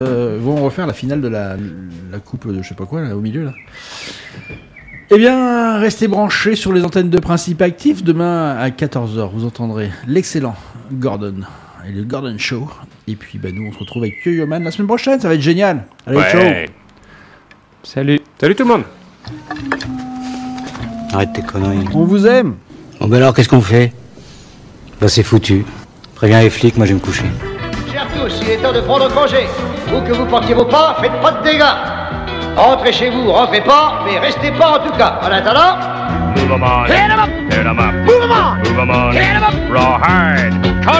vont refaire la finale de la coupe de je sais pas quoi, là, au milieu, là. Eh bien, restez branchés sur les antennes de Principe Actif. Demain, à 14h, vous entendrez l'excellent Gordon et le Gordon Show. Et puis, nous, on se retrouve avec Yo-Yo Man la semaine prochaine. Ça va être génial. Allez, ciao. Salut tout le monde. Arrête tes conneries. On vous aime. Bon, alors, qu'est-ce qu'on fait ? C'est foutu. Préviens les flics, moi je vais me coucher. Chers tous, il est temps de prendre congé. Où que vous portiez vos pas, faites pas de dégâts. Rentrez chez vous, rentrez pas, mais restez pas en tout cas. En attendant... Move 'em on. Hit 'em up. Hit 'em up. Move 'em on. Move 'em on. Hit 'em up. Raw hard.